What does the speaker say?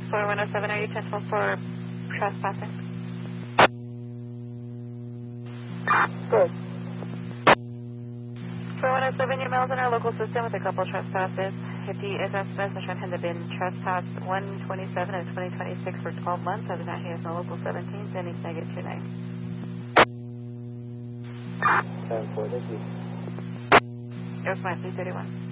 4107, are you attentional for trespassing? Good. 4107, your mail's in our local system with a couple trespasses. If the assessment has been trespassed 127 of 2026 for 12 months, other than that, he has no local 17s, and he's negative 29. 10-4, thank you. Air Flight 331.